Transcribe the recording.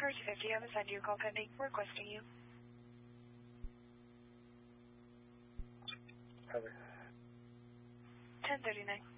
250, I'm assigned to your call pending. Requesting you. Heather. 1039.